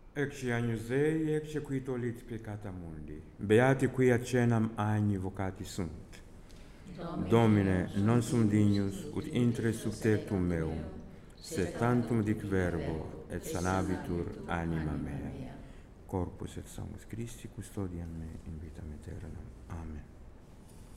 Ecce agnus Dei, ecce qui tolit peccata mundi. Beati qui accenam agni vocati sunt. Domine, non sum dignus, ut intre subtectum meum, sed tantum dic verbo, et sanabitur anima mea. Corpus et sanguis Christi custodian me in vitam aeternam. Amen.